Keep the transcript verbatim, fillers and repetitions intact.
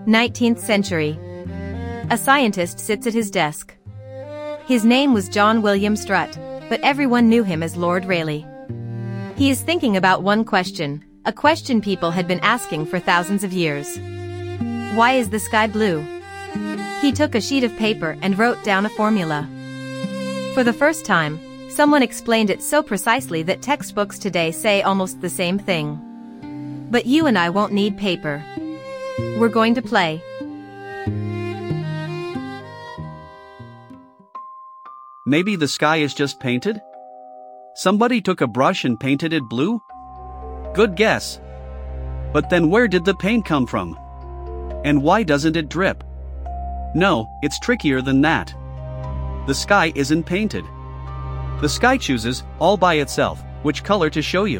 nineteenth century. A scientist sits at his desk. His name was John William Strutt, but everyone knew him as Lord Rayleigh. He is thinking about one question, a question people had been asking for thousands of years. Why is the sky blue? He took a sheet of paper and wrote down a formula. For the first time, someone explained it so precisely that textbooks today say almost the same thing. But you and I won't need paper. We're going to play. Maybe the sky is just painted? Somebody took a brush and painted it blue? Good guess. But then where did the paint come from? And why doesn't it drip? No, it's trickier than that. The sky isn't painted. The sky chooses, all by itself, which color to show you.